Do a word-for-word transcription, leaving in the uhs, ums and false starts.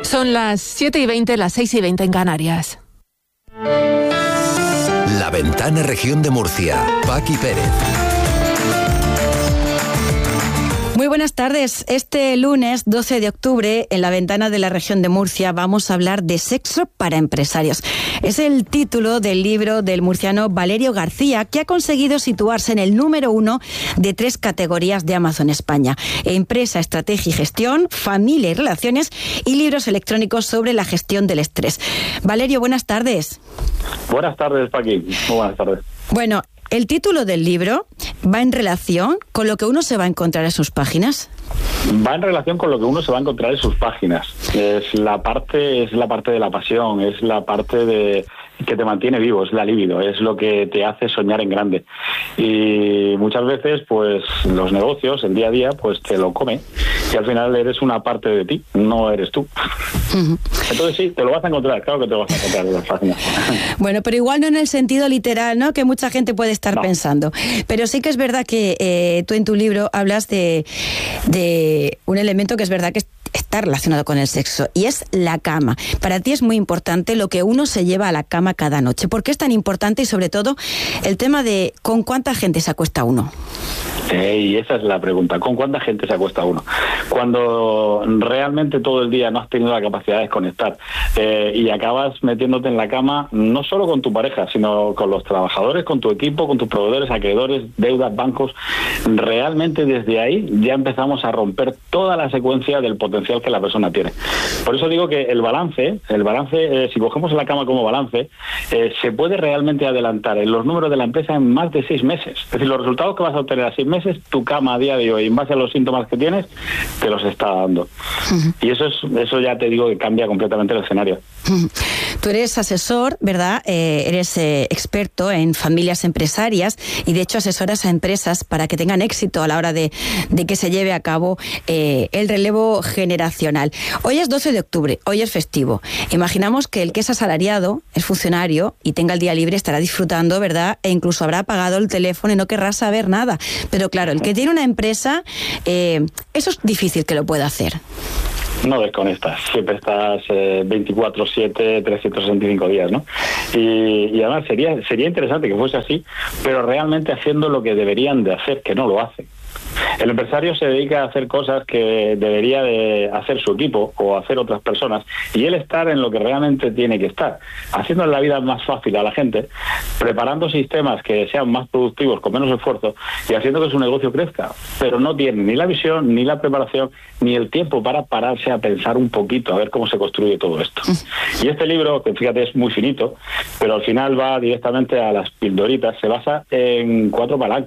Son las siete y veinte, las seis y veinte en Canarias. La Ventana Región de Murcia. Paqui Pérez. Muy buenas tardes. Este lunes doce de octubre, en La Ventana de la Región de Murcia, vamos a hablar de sexo para empresarios. Es el título del libro del murciano Valerio García, que ha conseguido situarse en el número uno de tres categorías de Amazon España: Empresa, Estrategia y Gestión, Familia y Relaciones, y libros electrónicos sobre la gestión del estrés. Valerio, buenas tardes. Buenas tardes, Paqui. Muy buenas tardes. Bueno, el título del libro va en relación con lo que uno se va a encontrar en sus páginas. Va en relación con lo que uno se va a encontrar en sus páginas. Es la parte, es la parte de la pasión, es la parte de que te mantiene vivo, es la libido, es lo que te hace soñar en grande. Y muchas veces, pues, los negocios, el día a día, pues te lo come. Y al final eres una parte de ti, no eres tú. Uh-huh. Entonces sí, te lo vas a encontrar, claro que te lo vas a encontrar en las páginas. Bueno, pero igual no en el sentido literal, ¿no?, que mucha gente puede estar no. pensando. Pero sí que es verdad que eh, tú en tu libro hablas de, de un elemento que es verdad que es está relacionado con el sexo, y es la cama. Para ti es muy importante lo que uno se lleva a la cama cada noche. ¿Por qué es tan importante? Y sobre todo el tema de ¿con cuánta gente se acuesta uno? Eh, y esa es la pregunta, ¿con cuánta gente se acuesta uno? Cuando realmente todo el día no has tenido la capacidad de desconectar eh, y acabas metiéndote en la cama no solo con tu pareja, sino con los trabajadores, con tu equipo, con tus proveedores, acreedores, deudas, bancos. Realmente desde ahí ya empezamos a romper toda la secuencia del potencial que la persona tiene. Por eso digo que el balance, el balance, eh, si cogemos la cama como balance, eh, se puede realmente adelantar en los números de la empresa en más de seis meses. Es decir, los resultados que vas a obtener a seis meses, tu cama a día de hoy, en base a los síntomas que tienes, te los está dando. Uh-huh. Y eso es, eso ya te digo que cambia completamente el escenario. Uh-huh. Tú eres asesor, ¿verdad? Eh, eres eh, experto en familias empresarias y de hecho asesoras a empresas para que tengan éxito a la hora de, de que se lleve a cabo eh, el relevo generacional. Hoy es doce de octubre, hoy es festivo. Imaginamos que el que es asalariado, es funcionario y tenga el día libre estará disfrutando, ¿verdad? E incluso habrá apagado el teléfono y no querrá saber nada. Pero claro, el que tiene una empresa, eh, eso es difícil que lo pueda hacer. No desconectas, siempre estás eh, veinticuatro siete, trescientos sesenta y cinco días, ¿no? Y, y además sería, sería interesante que fuese así, pero realmente haciendo lo que deberían de hacer, que no lo hacen. El empresario se dedica a hacer cosas que debería de hacer su equipo o hacer otras personas, y él estar en lo que realmente tiene que estar, haciendo la vida más fácil a la gente, preparando sistemas que sean más productivos con menos esfuerzo y haciendo que su negocio crezca, pero no tiene ni la visión, ni la preparación, ni el tiempo para pararse a pensar un poquito, a ver cómo se construye todo esto. Y este libro, que fíjate es muy finito, pero al final va directamente a las pildoritas, se basa en cuatro palancas.